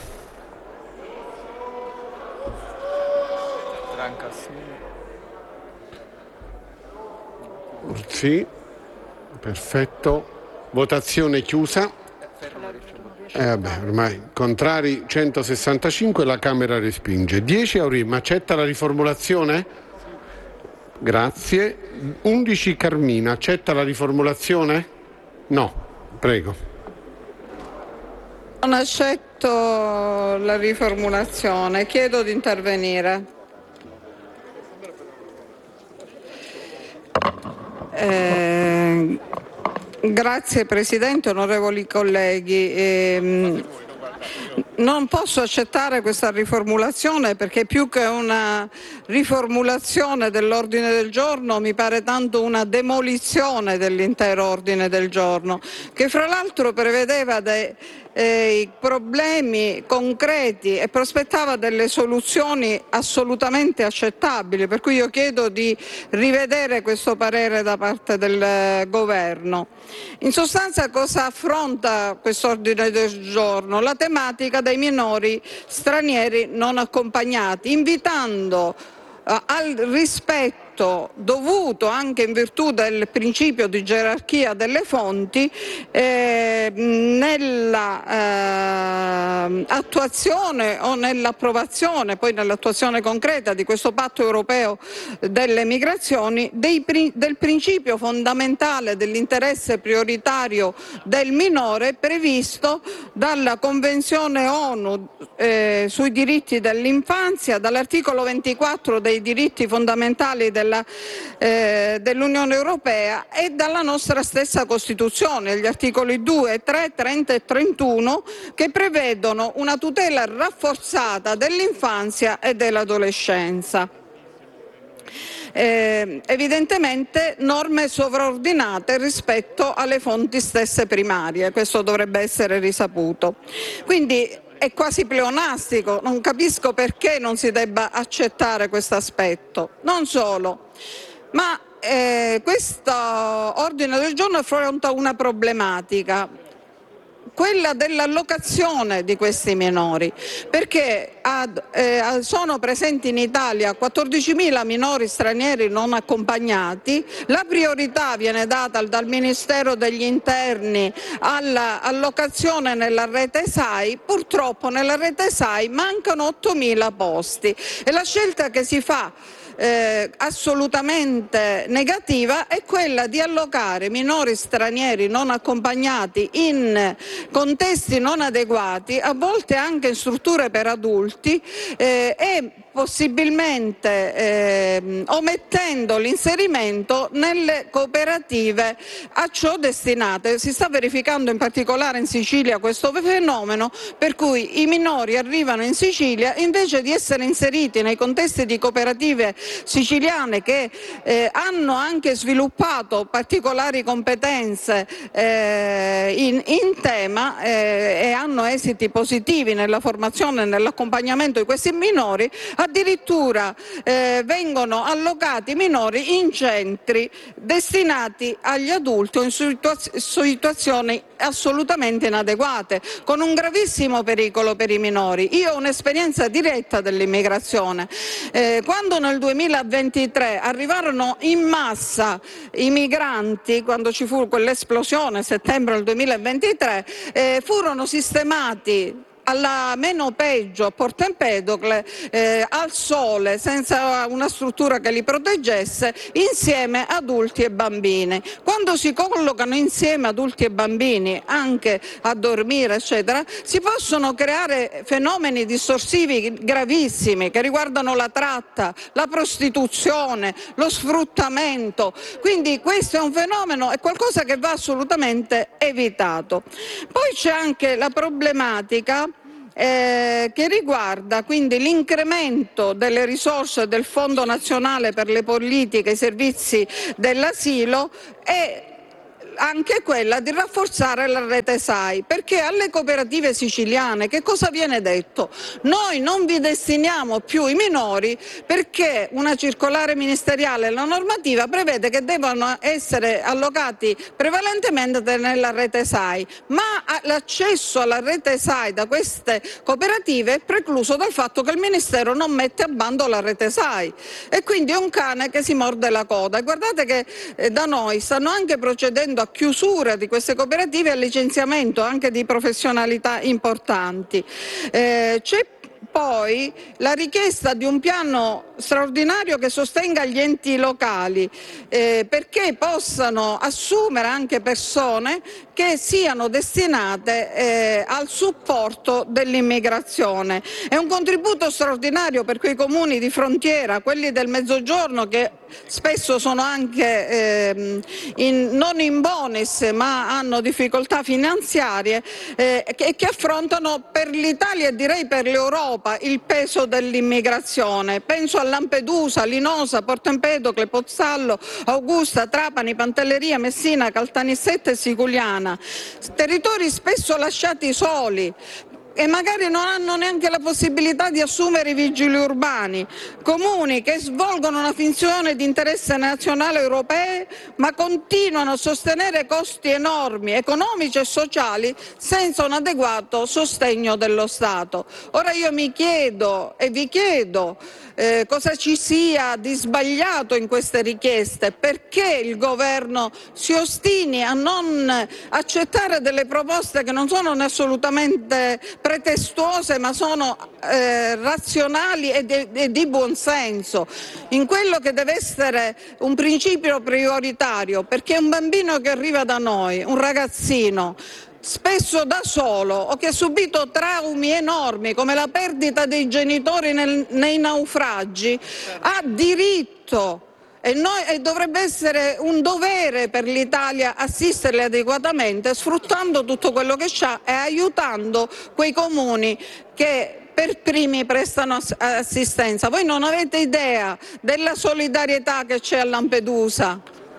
Sì, perfetto. Votazione chiusa. Eh vabbè, ormai contrari centosessantacinque, la Camera respinge. dieci Aurim, accetta la riformulazione? Grazie. undici Carmina, accetta la riformulazione? No, prego. Non accetto la riformulazione, chiedo di intervenire. Eh, grazie Presidente, onorevoli colleghi. Eh, Non posso accettare questa riformulazione perché più che una riformulazione dell'ordine del giorno mi pare tanto una demolizione dell'intero ordine del giorno, che fra l'altro prevedeva dei eh, problemi concreti e prospettava delle soluzioni assolutamente accettabili, per cui io chiedo di rivedere questo parere da parte del eh, Governo. In sostanza cosa affronta questo ordine del giorno? La tematica dei minori stranieri non accompagnati, invitando uh, al rispetto dovuto anche in virtù del principio di gerarchia delle fonti eh, nella eh, attuazione o nell'approvazione, poi nell'attuazione concreta di questo patto europeo delle migrazioni, dei, del principio fondamentale dell'interesse prioritario del minore previsto dalla Convenzione ONU eh, sui diritti dell'infanzia, dall'articolo ventiquattro dei diritti fondamentali della Eh, dell'Unione Europea e dalla nostra stessa Costituzione, gli articoli due, tre, trenta e trentuno, che prevedono una tutela rafforzata dell'infanzia e dell'adolescenza. Eh, evidentemente norme sovraordinate rispetto alle fonti stesse primarie, questo dovrebbe essere risaputo. Quindi è quasi pleonastico, non capisco perché non si debba accettare questo aspetto. Non solo, ma eh, questo ordine del giorno affronta una problematica, quella dell'allocazione di questi minori, perché ad, eh, sono presenti in Italia quattordicimila minori stranieri non accompagnati, la priorità viene data dal Ministero degli Interni all'allocazione nella rete S A I, purtroppo nella rete S A I mancano ottomila posti e la scelta che si fa Eh, assolutamente negativa è quella di allocare minori stranieri non accompagnati in contesti non adeguati, a volte anche in strutture per adulti eh, e possibilmente eh, omettendo l'inserimento nelle cooperative a ciò destinate. Si sta verificando in particolare in Sicilia questo fenomeno, per cui i minori arrivano in Sicilia invece di essere inseriti nei contesti di cooperative siciliane che eh, hanno anche sviluppato particolari competenze eh, in, in tema eh, e hanno esiti positivi nella formazione e nell'accompagnamento di questi minori, addirittura eh, vengono allocati minori in centri destinati agli adulti o in situaz- situazioni assolutamente inadeguate, con un gravissimo pericolo per i minori. Io ho un'esperienza diretta dell'immigrazione. Eh, quando nel duemilaventitré arrivarono in massa i migranti, quando ci fu quell'esplosione a settembre del duemilaventitré, eh, furono sistemati alla meno peggio, a Porto Empedocle, eh, al sole, senza una struttura che li proteggesse, insieme adulti e bambini. Quando si collocano insieme adulti e bambini, anche a dormire, eccetera, si possono creare fenomeni distorsivi gravissimi che riguardano la tratta, la prostituzione, lo sfruttamento. Quindi questo è un fenomeno, è qualcosa che va assolutamente evitato. Poi c'è anche la problematica Eh, che riguarda quindi l'incremento delle risorse del Fondo Nazionale per le Politiche e i Servizi dell'Asilo e anche quella di rafforzare la rete S A I, perché alle cooperative siciliane che cosa viene detto? Noi non vi destiniamo più i minori perché una circolare ministeriale, la normativa prevede che devono essere allocati prevalentemente nella rete S A I, ma l'accesso alla rete S A I da queste cooperative è precluso dal fatto che il Ministero non mette a bando la rete S A I e quindi è un cane che si morde la coda. E guardate che eh, da noi stanno anche procedendo a chiusura di queste cooperative e al licenziamento anche di professionalità importanti. Eh, c'è poi la richiesta di un piano straordinario che sostenga gli enti locali eh, perché possano assumere anche persone che siano destinate eh, al supporto dell'immigrazione. È un contributo straordinario per quei comuni di frontiera, quelli del Mezzogiorno che spesso sono anche eh, in, non in bonus ma hanno difficoltà finanziarie eh, che, che affrontano per l'Italia e direi per l'Europa il peso dell'immigrazione. Penso a Lampedusa, Linosa, Porto Empedocle, Pozzallo, Augusta, Trapani, Pantelleria, Messina, Caltanissetta e Siculiana. Territori spesso lasciati soli e magari non hanno neanche la possibilità di assumere i vigili urbani, comuni che svolgono una funzione di interesse nazionale e europeo ma continuano a sostenere costi enormi, economici e sociali, senza un adeguato sostegno dello Stato. Ora io mi chiedo e vi chiedo eh, cosa ci sia di sbagliato in queste richieste, perché il governo si ostini a non accettare delle proposte che non sono assolutamente pretestuose ma sono eh, razionali e di, e di buon senso, in quello che deve essere un principio prioritario, perché un bambino che arriva da noi, un ragazzino, spesso da solo o che ha subito traumi enormi come la perdita dei genitori nel, nei naufragi, ha diritto E, noi, e dovrebbe essere un dovere per l'Italia assisterle adeguatamente, sfruttando tutto quello che c'ha e aiutando quei comuni che per primi prestano assistenza. Voi non avete idea della solidarietà che c'è a Lampedusa,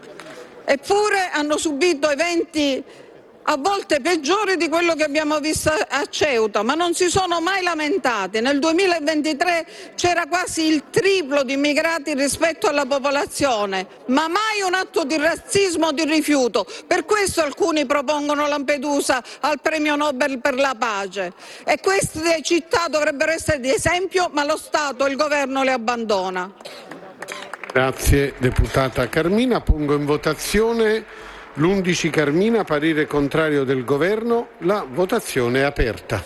eppure hanno subito eventi a volte peggiori di quello che abbiamo visto a Ceuta, ma non si sono mai lamentati. Nel duemilaventitré c'era quasi il triplo di immigrati rispetto alla popolazione, ma mai un atto di razzismo o di rifiuto. Per questo alcuni propongono Lampedusa al premio Nobel per la pace. E queste città dovrebbero essere di esempio, ma lo Stato e il governo le abbandona. Grazie deputata Carmina. Pongo in votazione l'undici Carmina, parere contrario del governo. La votazione è aperta.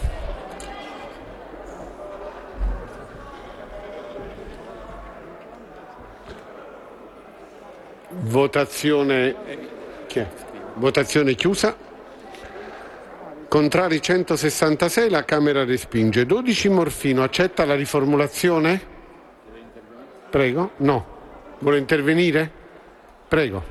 Votazione, chi è? Votazione chiusa. Contrari centosessantasei, la Camera respinge. dodici Morfino, accetta la riformulazione? Prego. No. Vuole intervenire? Prego.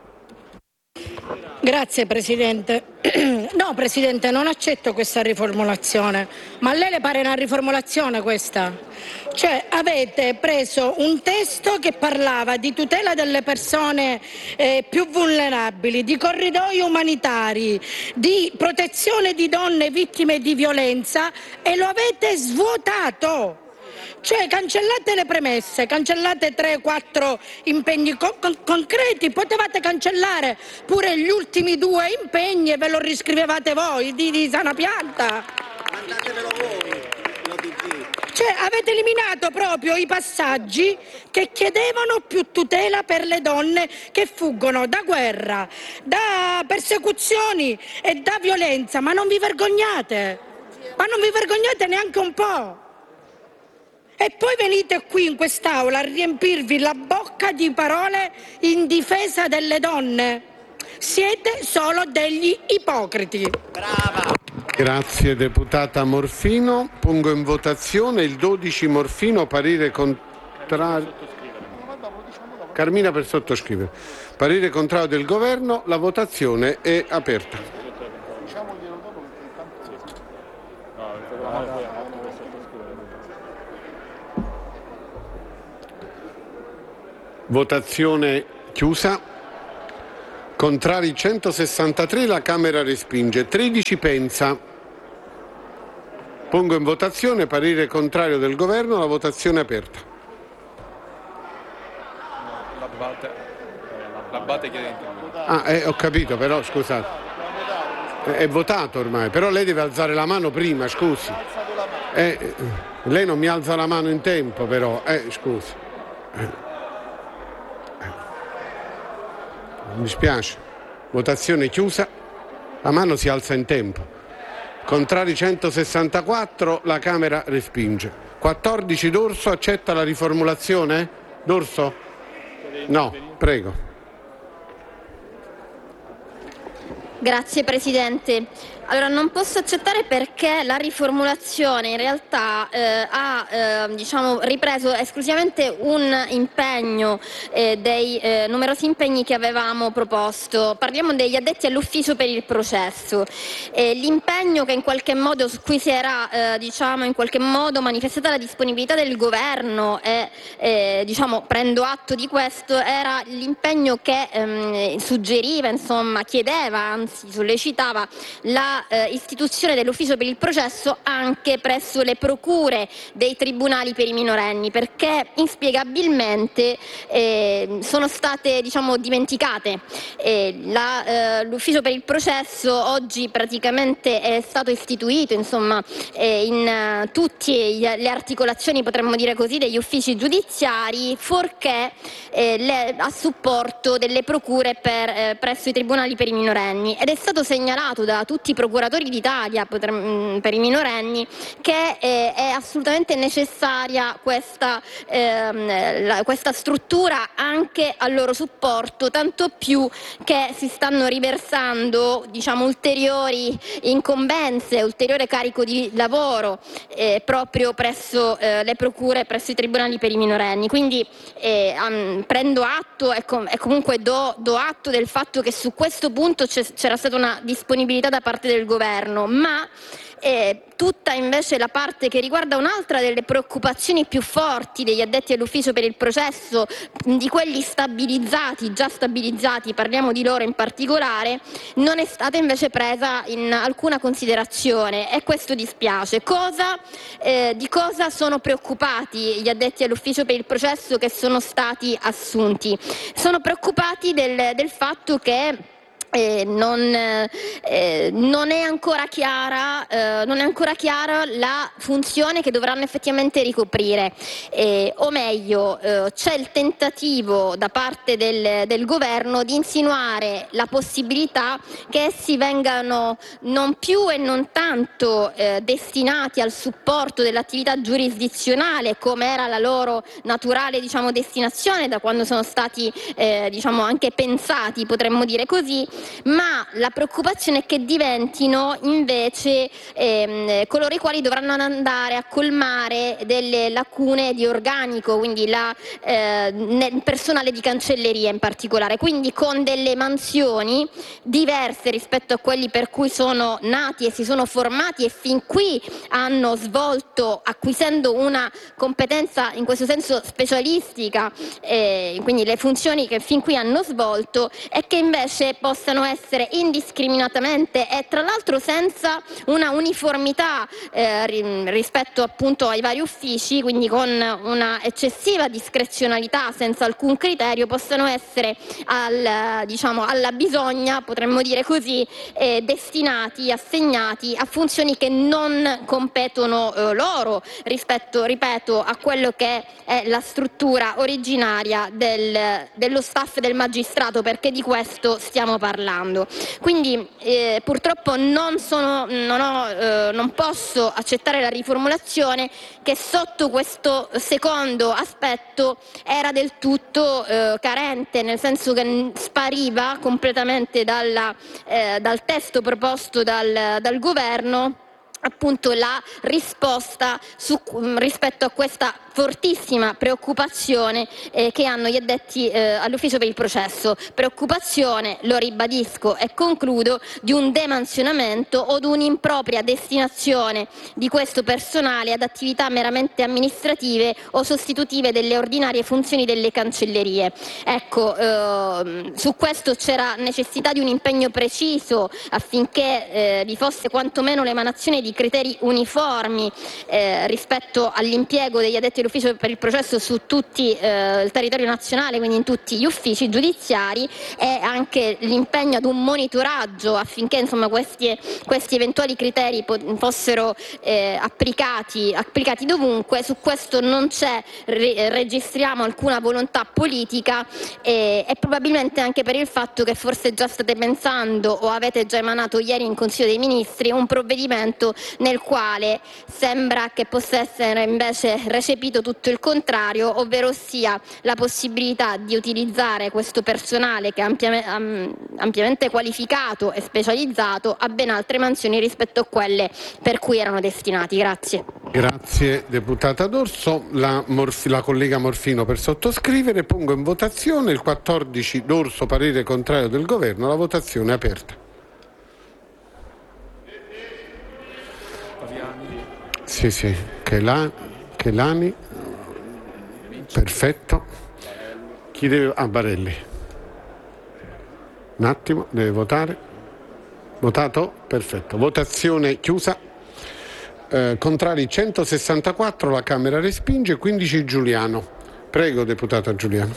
Grazie Presidente. No Presidente, non accetto questa riformulazione. Ma a lei le pare una riformulazione questa? Cioè avete preso un testo che parlava di tutela delle persone eh, più vulnerabili, di corridoi umanitari, di protezione di donne vittime di violenza e lo avete svuotato. Cioè cancellate le premesse, cancellate tre quattro impegni con- con- concreti, potevate cancellare pure gli ultimi due impegni e ve lo riscrivevate voi di, di sana pianta. Mandatevelo voi, l'O D G. Cioè avete eliminato proprio i passaggi che chiedevano più tutela per le donne che fuggono da guerra, da persecuzioni e da violenza, ma non vi vergognate? Ma non vi vergognate neanche un po'? E poi venite qui in quest'Aula a riempirvi la bocca di parole in difesa delle donne. Siete solo degli ipocriti. Brava! Grazie deputata Morfino. Pongo in votazione il dodici Morfino, parere contrario. Carmina per sottoscrivere. Parere contrario del Governo, la votazione è aperta. Votazione chiusa. Contrari centosessantatré, la Camera respinge. tredici Pensa. Pongo in votazione parere contrario del Governo, la votazione è aperta. L'Abbate chiede intervento. Ah, eh, ho capito, però scusate. È, è votato ormai, però lei deve alzare la mano prima, scusi. Eh, lei non mi alza la mano in tempo, però. Eh, scusi. Eh. Mi dispiace. Votazione chiusa. La mano si alza in tempo. Contrari centosessantaquattro, la Camera respinge. quattordici D'Orso, accetta la riformulazione? D'Orso? No, prego. Grazie Presidente. Allora, non posso accettare perché la riformulazione in realtà eh, ha eh, diciamo, ripreso esclusivamente un impegno eh, dei eh, numerosi impegni che avevamo proposto. Parliamo degli addetti all'ufficio per il processo. Eh, l'impegno che in qualche modo, su cui si era eh, diciamo, in qualche modo manifestata la disponibilità del Governo e eh, diciamo, prendo atto di questo, era l'impegno che ehm, suggeriva, insomma, chiedeva, anzi sollecitava la Eh, istituzione dell'ufficio per il processo anche presso le procure dei tribunali per i minorenni, perché inspiegabilmente eh, sono state diciamo, dimenticate. Eh, la, eh, l'ufficio per il processo oggi praticamente è stato istituito insomma, eh, in uh, tutte le articolazioni, potremmo dire così, degli uffici giudiziari, fuorché eh, le, a supporto delle procure per, eh, presso i tribunali per i minorenni, ed è stato segnalato da tutti i procuratori d'Italia per i minorenni che eh, è assolutamente necessaria questa, ehm, la, questa struttura anche al loro supporto, tanto più che si stanno riversando diciamo, ulteriori incombenze, ulteriore carico di lavoro eh, proprio presso eh, le procure, presso i tribunali per i minorenni. Quindi eh, um, prendo atto e, com- e comunque do, do atto del fatto che su questo punto c'era stata una disponibilità da parte del Governo, ma eh, tutta invece la parte che riguarda un'altra delle preoccupazioni più forti degli addetti all'ufficio per il processo, di quelli stabilizzati, già stabilizzati, parliamo di loro in particolare, non è stata invece presa in alcuna considerazione, e questo dispiace. Cosa, eh, di cosa sono preoccupati gli addetti all'ufficio per il processo che sono stati assunti? Sono preoccupati del, del fatto che Eh, non, eh, non è ancora chiara, eh, non è ancora chiara la funzione che dovranno effettivamente ricoprire, eh, o meglio eh, c'è il tentativo da parte del, del Governo di insinuare la possibilità che essi vengano non più e non tanto eh, destinati al supporto dell'attività giurisdizionale, come era la loro naturale diciamo, destinazione da quando sono stati eh, diciamo, anche pensati, potremmo dire così, ma la preoccupazione è che diventino invece ehm, coloro i quali dovranno andare a colmare delle lacune di organico, quindi la, eh, nel personale di cancelleria in particolare, quindi con delle mansioni diverse rispetto a quelli per cui sono nati e si sono formati e fin qui hanno svolto, acquisendo una competenza in questo senso specialistica, eh, quindi le funzioni che fin qui hanno svolto, e che invece possano essere indiscriminatamente e tra l'altro senza una uniformità eh, rispetto appunto ai vari uffici, quindi con una eccessiva discrezionalità senza alcun criterio, possano essere al, diciamo, alla bisogna, potremmo dire così, eh, destinati, assegnati a funzioni che non competono eh, loro rispetto, ripeto, a quello che è la struttura originaria del, dello staff del magistrato, perché di questo stiamo parlando. parlando. Quindi eh, purtroppo non, sono, non, ho, eh, non posso accettare la riformulazione, che sotto questo secondo aspetto era del tutto eh, carente, nel senso che spariva completamente dalla, eh, dal testo proposto dal, dal governo appunto la risposta su, rispetto a questa fortissima preoccupazione eh, che hanno gli addetti eh, all'ufficio per il processo. Preoccupazione, lo ribadisco e concludo, di un demansionamento o di un'impropria destinazione di questo personale ad attività meramente amministrative o sostitutive delle ordinarie funzioni delle cancellerie. Ecco, eh, su questo c'era necessità di un impegno preciso affinché eh, vi fosse quantomeno l'emanazione di criteri uniformi eh, rispetto all'impiego degli addetti all'ufficio per il processo su tutto eh, il territorio nazionale, quindi in tutti gli uffici giudiziari, e anche l'impegno ad un monitoraggio affinché insomma, questi, questi eventuali criteri fossero eh, applicati, applicati dovunque. Su questo non c'è, re, registriamo alcuna volontà politica eh, e probabilmente anche per il fatto che forse già state pensando o avete già emanato ieri in Consiglio dei Ministri un provvedimento nel quale sembra che possa essere invece recepito tutto il contrario, ovvero sia la possibilità di utilizzare questo personale che è ampiamente, ampiamente qualificato e specializzato a ben altre mansioni rispetto a quelle per cui erano destinati. Grazie. Grazie deputata D'Orso. La, Morfi, la collega Morfino per sottoscrivere. Pongo in votazione il quattordici D'Orso, parere contrario del Governo. La votazione è aperta. Sì, sì, Chelani, perfetto. Chi deve... Ah, Barelli. Un attimo, deve votare. Votato? Perfetto. Votazione chiusa. Eh, contrari centosessantaquattro, la Camera respinge, quindici Giuliano. Prego, deputata Giuliano.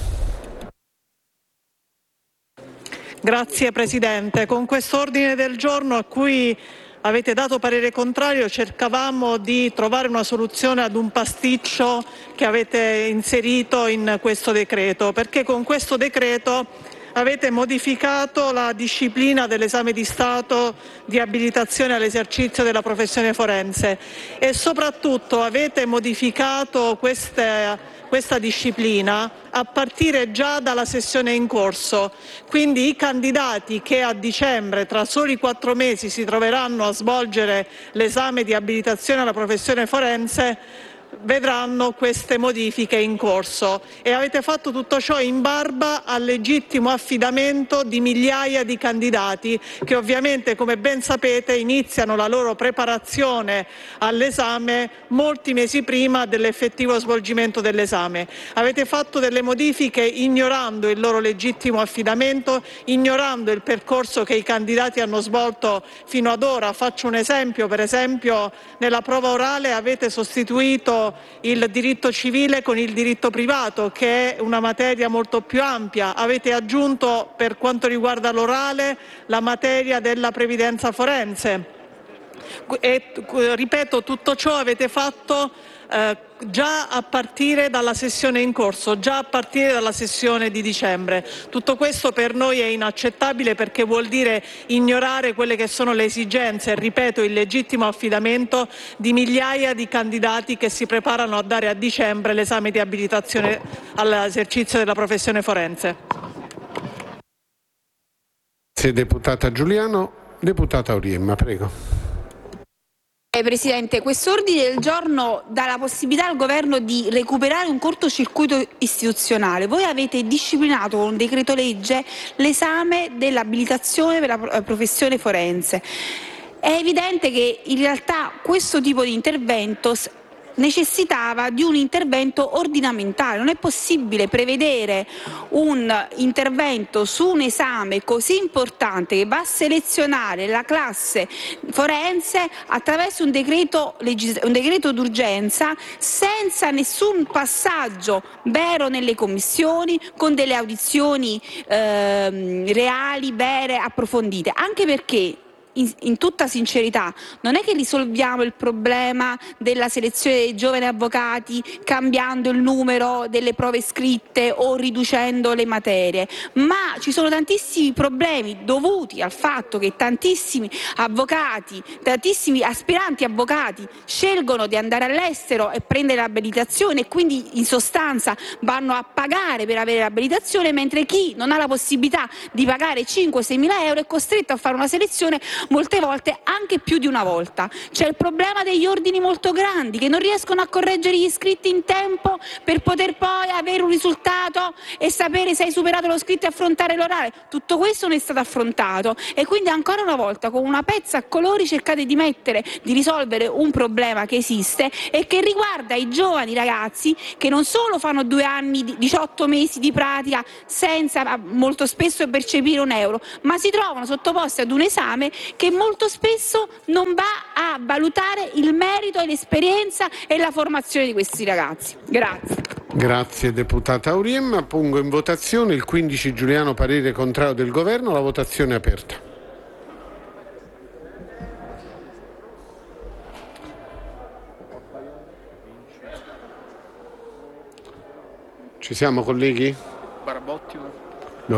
Grazie Presidente. Con questo ordine del giorno a cui avete dato parere contrario cercavamo di trovare una soluzione ad un pasticcio che avete inserito in questo decreto, perché con questo decreto avete modificato la disciplina dell'esame di Stato di abilitazione all'esercizio della professione forense e soprattutto avete modificato queste questa disciplina a partire già dalla sessione in corso. Quindi i candidati che a dicembre, tra soli quattro mesi, si troveranno a svolgere l'esame di abilitazione alla professione forense vedranno queste modifiche in corso e avete fatto tutto ciò in barba al legittimo affidamento di migliaia di candidati che ovviamente, come ben sapete, iniziano la loro preparazione all'esame molti mesi prima dell'effettivo svolgimento dell'esame. Avete fatto delle modifiche ignorando il loro legittimo affidamento, ignorando il percorso che i candidati hanno svolto fino ad ora. Faccio un esempio, per esempio nella prova orale avete sostituito il diritto civile con il diritto privato, che è una materia molto più ampia. Avete aggiunto, per quanto riguarda l'orale, la materia della previdenza forense. E, ripeto, tutto ciò avete fatto eh, già a partire dalla sessione in corso, già a partire dalla sessione di dicembre. Tutto questo per noi è inaccettabile perché vuol dire ignorare quelle che sono le esigenze, ripeto, il legittimo affidamento di migliaia di candidati che si preparano a dare a dicembre l'esame di abilitazione all'esercizio della professione forense. Grazie deputata Giuliano. Deputata Auriemma, prego. Eh, Presidente, quest'ordine del giorno dà la possibilità al Governo di recuperare un cortocircuito istituzionale. Voi avete disciplinato con un decreto legge l'esame dell'abilitazione per la professione forense. È evidente che in realtà questo tipo di intervento necessitava di un intervento ordinamentale. Non è possibile prevedere un intervento su un esame così importante che va a selezionare la classe forense attraverso un decreto, un decreto d'urgenza senza nessun passaggio vero nelle commissioni, con delle audizioni eh, reali, vere, approfondite. Anche perché in, in tutta sincerità, non è che risolviamo il problema della selezione dei giovani avvocati cambiando il numero delle prove scritte o riducendo le materie, ma ci sono tantissimi problemi dovuti al fatto che tantissimi avvocati, tantissimi aspiranti avvocati scelgono di andare all'estero e prendere l'abilitazione e quindi in sostanza vanno a pagare per avere l'abilitazione, mentre chi non ha la possibilità di pagare cinque sei mila euro è costretto a fare una selezione molte volte anche più di una volta. C'è il problema degli ordini molto grandi che non riescono a correggere gli iscritti in tempo per poter poi avere un risultato e sapere se hai superato lo scritto e affrontare l'orale. Tutto questo non è stato affrontato e quindi ancora una volta con una pezza a colori cercate di mettere, di risolvere un problema che esiste e che riguarda i giovani ragazzi che non solo fanno due anni, diciotto mesi di pratica senza molto spesso percepire un euro, ma si trovano sottoposti ad un esame che molto spesso non va a valutare il merito e l'esperienza e la formazione di questi ragazzi. Grazie. Grazie deputata Auriem. Pongo in votazione il quindici Giuliano, parere contrario del governo. La votazione è aperta. Ci siamo colleghi? Barabotti.